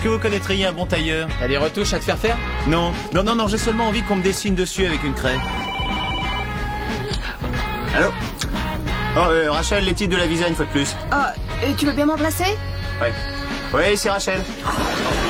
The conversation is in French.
que vous connaîtriez un bon tailleur? T'as des retouches à te faire faire? Non, j'ai seulement envie qu'on me dessine dessus avec une craie. Allô? Oh, Rachel, les titres de la visa une fois de plus. Ah, et tu veux bien m'en placer? Ouais. Oui, c'est Rachel.